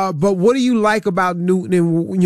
But what do you like about Newton? And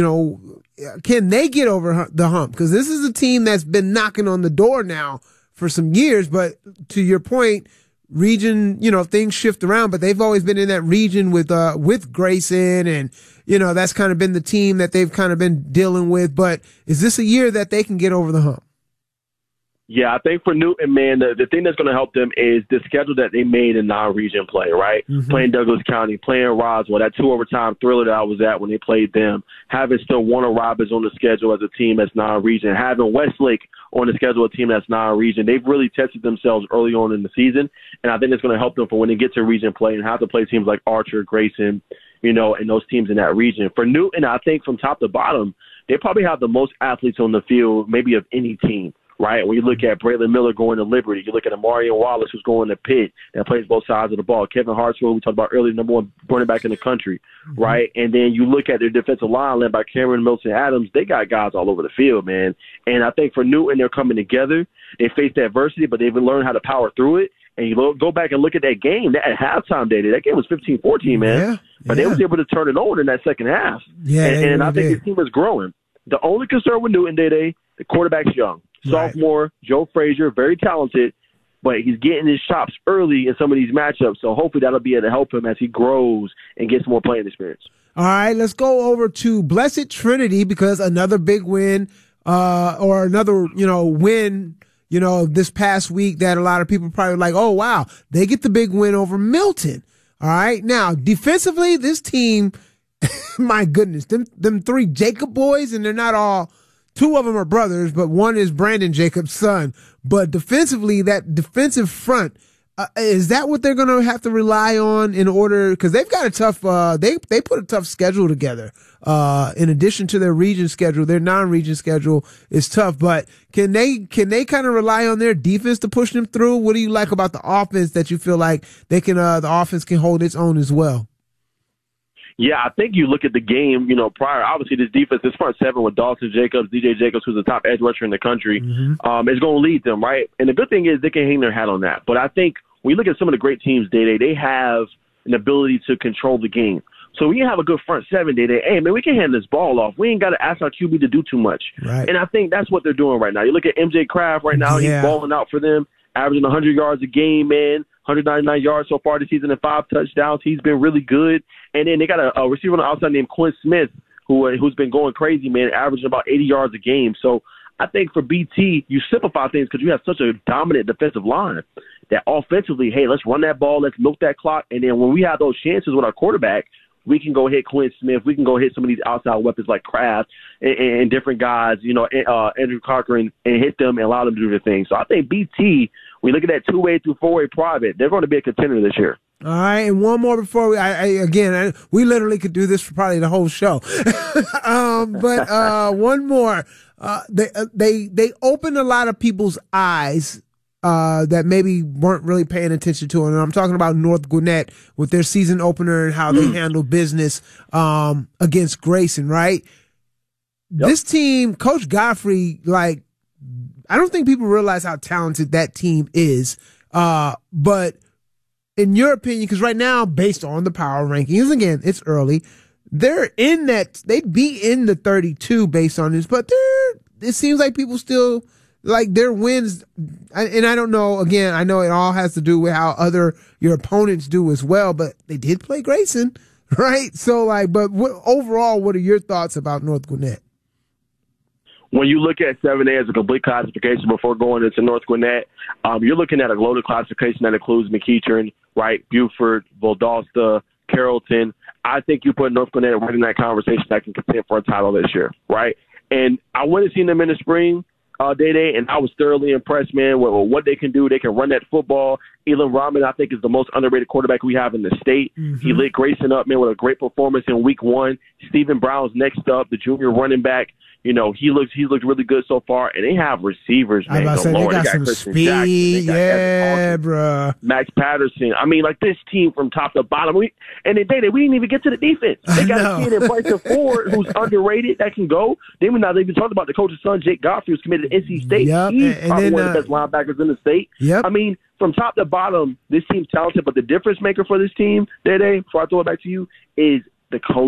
can they get over the hump? Because this is a team that's been knocking on the door now for some years. But to your point, region, things shift around, but they've always been in that region with Grayson, and that's kind of been the team that they've kind of been dealing with. But is this a year that they can get over the hump? Yeah, I think for Newton, man, the thing that's going to help them is the schedule that they made in non-region play, right? Mm-hmm. Playing Douglas County, playing Roswell, that 2 overtime thriller that I was at when they played them, having still Warner Robins on the schedule as a team that's non-region, having Westlake on the schedule, a team that's non-region. They've really tested themselves early on in the season, and I think it's going to help them for when they get to region play and have to play teams like Archer, Grayson, and those teams in that region. For Newton, I think from top to bottom, they probably have the most athletes on the field, maybe of any team. Right, when you look at Braylon Miller going to Liberty, you look at Amarian Wallace, who's going to Pitt, that plays both sides of the ball. Kevin Hartsfield, we talked about earlier, number 1 running back in the country, right? And then you look at their defensive line led by Cameron Milton Adams. They got guys all over the field, man. And I think for Newton, they're coming together. They faced adversity, but they've learned how to power through it. And you go back and look at that game, that halftime day, that game was 15-14, man. Yeah, but they was able to turn it on in that second half. Yeah, and I think his team is growing. The only concern with Newton, the quarterback's young. Sophomore, right. Joe Frazier, very talented, but he's getting his chops early in some of these matchups, so hopefully that'll be able to help him as he grows and gets more playing experience. All right, let's go over to Blessed Trinity, because another big win or another, win, this past week that a lot of people probably like, oh, wow, they get the big win over Milton. All right, now, defensively, this team, my goodness, them 3 Jacob boys, and they're not all – 2 of them are brothers, but one is Brandon Jacob's son. But defensively, that defensive front, is that what they're going to have to rely on in order? Because they've got a tough, they put a tough schedule together. In addition to their region schedule, their non-region schedule is tough. But can they kind of rely on their defense to push them through? What do you like about the offense that you feel like they can, the offense can hold its own as well? Yeah, I think you look at the game, prior, obviously this defense, this front 7 with Dawson Jacobs, DJ Jacobs, who's the top edge rusher in the country, is going to lead them, right? And the good thing is they can hang their hat on that. But I think when you look at some of the great teams, they have an ability to control the game. So when you have a good front 7, hey, man, we can hand this ball off. We ain't got to ask our QB to do too much. Right. And I think that's what they're doing right now. You look at MJ Kraft right now, he's balling out for them, averaging 100 yards a game, man. 199 yards so far this season and 5 touchdowns. He's been really good. And then they got a receiver on the outside named Quinn Smith, who's been going crazy, man, averaging about 80 yards a game. So I think for BT, you simplify things because you have such a dominant defensive line that offensively, hey, let's run that ball, let's milk that clock. And then when we have those chances with our quarterback, we can go hit Quinn Smith. We can go hit some of these outside weapons like Kraft and different guys, Andrew Cochran, and hit them and allow them to do their thing. So I think BT, we look at that 2-way through 4-way private, they're going to be a contender this year. All right, and one more before we literally could do this for probably the whole show. But one more. They opened a lot of people's eyes that maybe weren't really paying attention to it. And I'm talking about North Gwinnett with their season opener and how they handle business against Grayson, right? Yep. This team, Coach Godfrey, I don't think people realize how talented that team is. But in your opinion, because right now, based on the power rankings, again, it's early, they'd be in the 32 based on this, but it seems like people still like their wins. And I don't know, again, I know it all has to do with how your opponents do as well, but they did play Grayson, right? So overall, what are your thoughts about North Gwinnett? When you look at 7A as a complete classification before going into North Gwinnett, you're looking at a loaded classification that includes McEachern, right, Buford, Valdosta, Carrollton. I think you put North Gwinnett right in that conversation that can contend for a title this year, right? And I went and seen them in the spring, and I was thoroughly impressed, man, with what they can do. They can run that football. Elam Rahman, I think, is the most underrated quarterback we have in the state. Mm-hmm. He lit Grayson up, man, with a great performance in week 1. Stephen Brown's next up, the junior running back. He looked really good so far, and they have receivers, man. They got some Christian speed, Jackson, bro. Max Patterson. I mean, this team from top to bottom. We didn't even get to the defense. They got a kid in Bryson Ford who's underrated that can go. Then we even talked about the coach's son, Jake Godfrey, who's committed to NC State. Yep. He's probably one of the best linebackers in the state. Yep. I mean, from top to bottom, this team's talented, but the difference maker for this team, before I throw it back to you, is the coach.